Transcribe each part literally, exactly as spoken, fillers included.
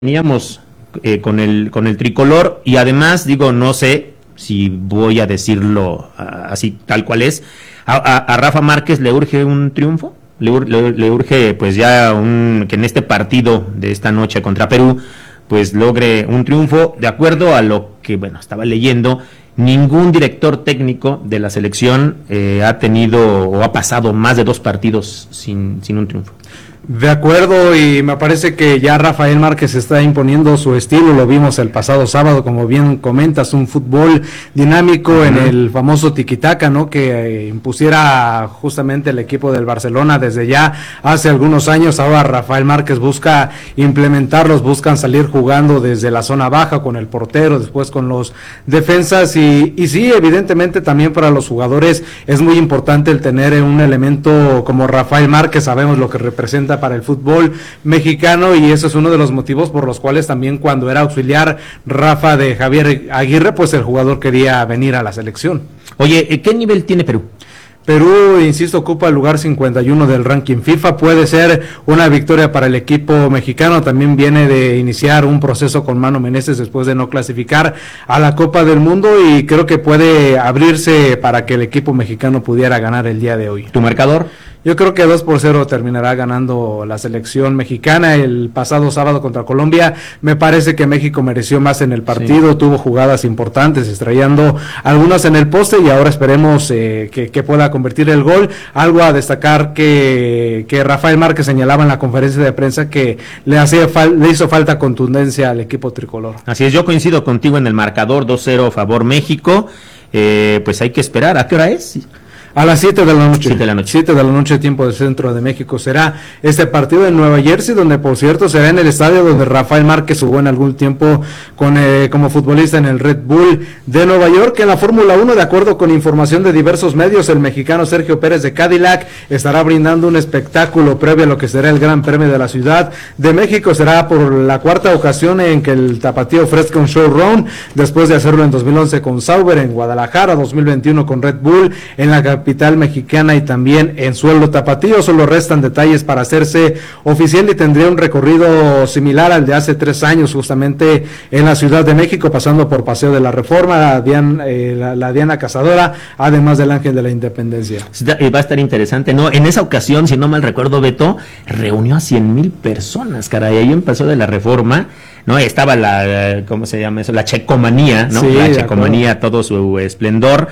Teníamos eh, con el con el tricolor y además digo, no sé si voy a decirlo uh, así tal cual es, a, a, a Rafa Márquez le urge un triunfo, le, ur, le, le urge pues ya un que en este partido de esta noche contra Perú pues logre un triunfo. De acuerdo a lo que bueno estaba leyendo, ningún director técnico de la selección eh, ha tenido o ha pasado más de dos partidos sin, sin un triunfo. De acuerdo, y me parece que ya Rafael Márquez está imponiendo su estilo, lo vimos el pasado sábado, como bien comentas, un fútbol dinámico uh-huh. en el famoso tiquitaca, ¿no? Que eh, impusiera justamente el equipo del Barcelona desde ya hace algunos años. Ahora Rafael Márquez busca implementarlos, buscan salir jugando desde la zona baja con el portero, después con los defensas, y, y sí, evidentemente también para los jugadores es muy importante el tener un elemento como Rafael Márquez. Sabemos lo que representa para el fútbol mexicano, y eso es uno de los motivos por los cuales también cuando era auxiliar Rafa de Javier Aguirre, pues el jugador quería venir a la selección. Oye, ¿qué nivel tiene Perú? Perú, insisto, ocupa el lugar cincuenta y uno del ranking FIFA. Puede ser una victoria para el equipo mexicano. También viene de iniciar un proceso con Mano Menezes después de no clasificar a la Copa del Mundo, y creo que puede abrirse para que el equipo mexicano pudiera ganar el día de hoy. ¿Tu marcador? Yo creo que dos por cero terminará ganando la selección mexicana. El pasado sábado contra Colombia me parece que México mereció más en el partido, sí. Tuvo jugadas importantes, estrellando algunas en el poste, y ahora esperemos eh, que, que pueda convertir el gol. Algo a destacar que, que Rafael Márquez señalaba en la conferencia de prensa que le, hacía fal, le hizo falta contundencia al equipo tricolor. Así es, yo coincido contigo en el marcador, dos cero favor México. Eh, pues hay que esperar. ¿A qué hora es? A las siete de la noche. siete de la noche. siete de la noche, tiempo del centro de México, será este partido en Nueva Jersey, donde por cierto será en el estadio donde Rafael Márquez jugó en algún tiempo con eh, como futbolista en el Red Bull de Nueva York. En la Fórmula uno, de acuerdo con información de diversos medios, el mexicano Sergio Pérez de Cadillac estará brindando un espectáculo previo a lo que será el Gran Premio de la Ciudad de México. Será por la cuarta ocasión en que el tapatío ofrezca un showrun, después de hacerlo en dos mil once con Sauber en Guadalajara, dos mil veintiuno con Red Bull en la capital mexicana y también en suelo tapatío. Solo restan detalles para hacerse oficial y tendría un recorrido similar al de hace tres años, justamente en la Ciudad de México, pasando por Paseo de la Reforma, la Diana, eh, la, la Diana Cazadora, además del Ángel de la Independencia. Va a estar interesante, ¿no? En esa ocasión, si no mal recuerdo, Beto, reunió a cien mil personas, caray, ahí en Paseo de la Reforma, ¿no? Estaba la, ¿cómo se llama eso? La checomanía, ¿no? Sí, la checomanía, todo su esplendor.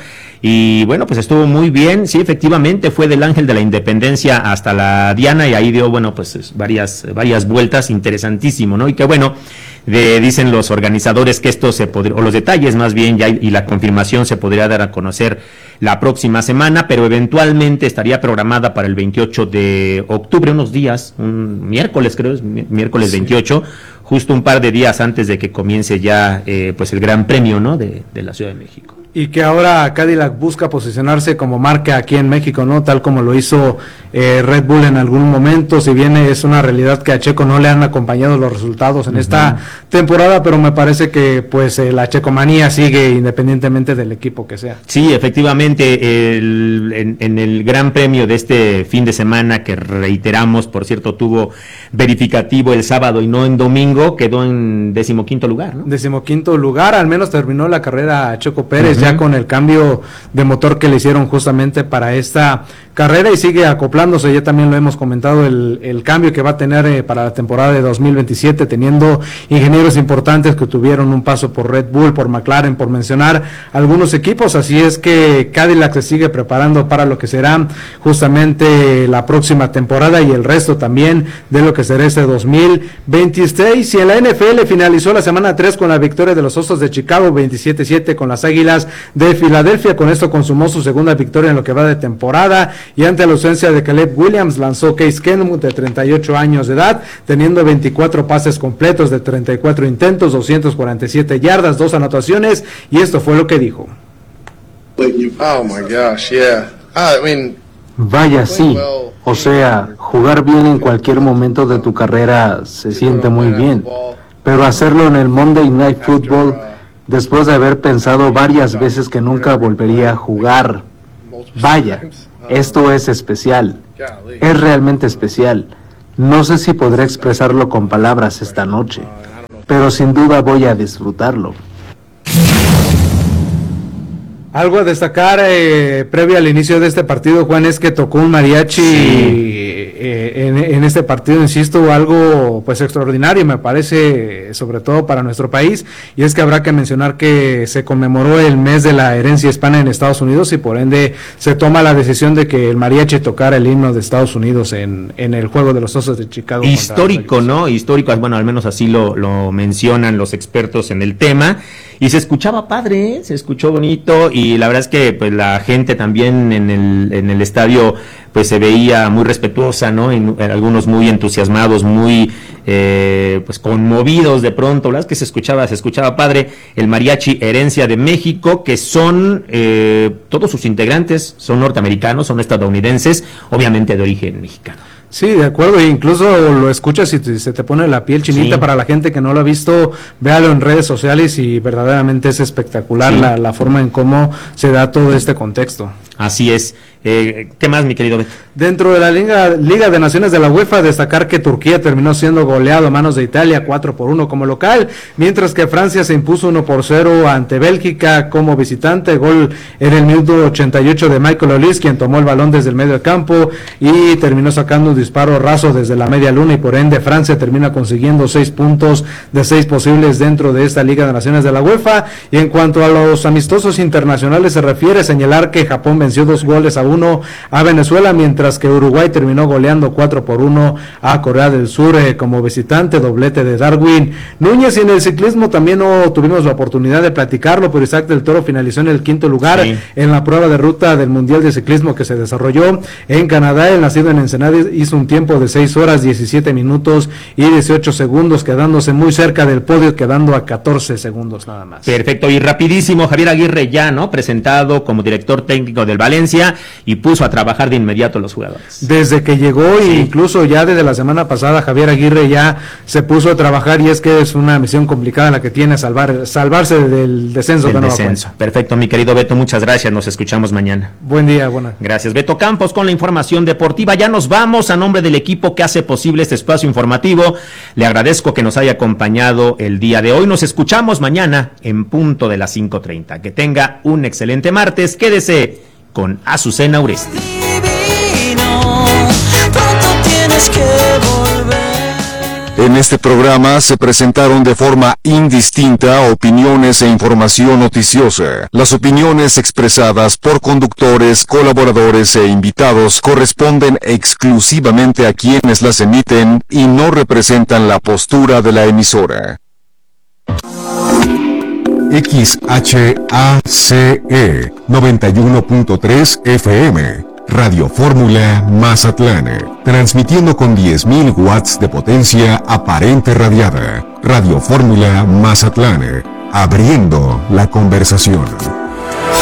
Y bueno, pues estuvo muy bien. Sí, efectivamente, fue del Ángel de la Independencia hasta la Diana, y ahí dio, bueno, pues varias, varias vueltas, interesantísimo, ¿no? Y que bueno, de, dicen los organizadores que esto se podría, o los detalles más bien, ya y la confirmación se podría dar a conocer la próxima semana, pero eventualmente estaría programada para el veintiocho de octubre, unos días, un miércoles creo, es miércoles sí. veintiocho, justo un par de días antes de que comience ya eh, pues el Gran Premio, ¿no? de, de la Ciudad de México. Y que ahora Cadillac busca posicionarse como marca aquí en México, ¿no? Tal como lo hizo eh, Red Bull en algún momento. Si bien es una realidad que a Checo no le han acompañado los resultados en uh-huh. esta temporada, pero me parece que pues eh, la checomanía sigue independientemente del equipo que sea. Sí, efectivamente, el, en, en el Gran Premio de este fin de semana, que reiteramos, por cierto, tuvo verificativo el sábado y no en domingo, quedó en decimoquinto lugar, ¿no? Decimoquinto lugar, al menos terminó la carrera Checo Pérez, uh-huh. ya con el cambio de motor que le hicieron justamente para esta carrera, y sigue acoplándose. Ya también lo hemos comentado, el, el cambio que va a tener eh, para la temporada de dos mil veintisiete, teniendo ingenieros importantes que tuvieron un paso por Red Bull, por McLaren, por mencionar algunos equipos. Así es que Cadillac se sigue preparando para lo que será justamente la próxima temporada y el resto también de lo que será este dos mil veintiséis. Y en la N F L finalizó la semana tres con la victoria de los Osos de Chicago, veintisiete siete con las Águilas de Filadelfia. Con esto consumó su segunda victoria en lo que va de temporada, y ante la ausencia de Caleb Williams lanzó Case Keenum, de treinta y ocho años de edad, teniendo veinticuatro pases completos de treinta y cuatro intentos, doscientas cuarenta y siete yardas, dos anotaciones, y esto fue lo que dijo. Oh my gosh, yeah. I mean, Vaya, sí, o sea, jugar bien en cualquier momento de tu carrera se siente muy bien, pero hacerlo en el Monday Night Football, después de haber pensado varias veces que nunca volvería a jugar, vaya, esto es especial, es realmente especial. No sé si podré expresarlo con palabras esta noche. pero sin duda voy a disfrutarlo. Algo a destacar eh, previo al inicio de este partido, Juan, es que tocó un mariachi sí. eh, en, en este partido, insisto, algo pues extraordinario me parece, sobre todo para nuestro país, y es que habrá que mencionar que se conmemoró el mes de la herencia hispana en Estados Unidos y por ende se toma la decisión de que el mariachi tocara el himno de Estados Unidos en, en el juego de los Osos de Chicago. Histórico, ¿no? Histórico, bueno, al menos así lo, lo mencionan los expertos en el tema, y se escuchaba padre, ¿eh? Se escuchó bonito, y la verdad es que pues la gente también en el en el estadio pues se veía muy respetuosa, ¿no? En, en algunos muy entusiasmados, muy eh, pues conmovidos de pronto. La verdad es que se escuchaba se escuchaba padre el mariachi Herencia de México, que son eh, todos sus integrantes son norteamericanos, son estadounidenses, obviamente de origen mexicano. Sí, de acuerdo, e incluso lo escuchas y te, se te pone la piel chinita. Sí. Para la gente que no lo ha visto, véalo en redes sociales y verdaderamente es espectacular sí. la, la forma en cómo se da todo este contexto. Así es. Eh, ¿Qué más, mi querido Beto? Dentro de la Liga, Liga de Naciones de la UEFA, destacar que Turquía terminó siendo goleado a manos de Italia cuatro por uno como local, mientras que Francia se impuso uno por cero ante Bélgica como visitante. Gol en el minuto ochenta y ocho de Michael Olise, quien tomó el balón desde el medio del campo y terminó sacando un disparo raso desde la media luna, y por ende Francia termina consiguiendo seis puntos de seis posibles dentro de esta Liga de Naciones de la UEFA. Y en cuanto a los amistosos internacionales se refiere, señalar que Japón venció dos goles a uno a Venezuela, mientras que Uruguay terminó goleando cuatro por uno a Corea del Sur eh, como visitante, doblete de Darwin Núñez. Y en el ciclismo también no tuvimos la oportunidad de platicarlo, pero Isaac del Toro finalizó en el quinto lugar sí. en la prueba de ruta del Mundial de Ciclismo que se desarrolló en Canadá. El nacido en Ensenada hizo un tiempo de seis horas, diecisiete minutos y dieciocho segundos, quedándose muy cerca del podio, quedando a catorce segundos nada más. Perfecto, y rapidísimo, Javier Aguirre ya, ¿no? Presentado como director técnico del Valencia y puso a trabajar de inmediato a los jugadores. Desde que llegó, sí. e incluso ya desde la semana pasada, Javier Aguirre ya se puso a trabajar, y es que es una misión complicada la que tiene, salvar salvarse del descenso. Del de descenso. Perfecto, mi querido Beto, muchas gracias, nos escuchamos mañana. Buen día, buena. Gracias, Beto Campos, con la información deportiva. Ya nos vamos. A nombre del equipo que hace posible este espacio informativo, le agradezco que nos haya acompañado el día de hoy. Nos escuchamos mañana en punto de las cinco treinta. Que tenga un excelente martes. Quédese con Azucena Uresti. En este programa se presentaron de forma indistinta opiniones e información noticiosa. Las opiniones expresadas por conductores, colaboradores e invitados corresponden exclusivamente a quienes las emiten y no representan la postura de la emisora. X H A C E noventa y uno punto tres F M, Radio Fórmula Mazatlán, transmitiendo con diez mil watts de potencia aparente radiada. Radio Fórmula Mazatlán, abriendo la conversación.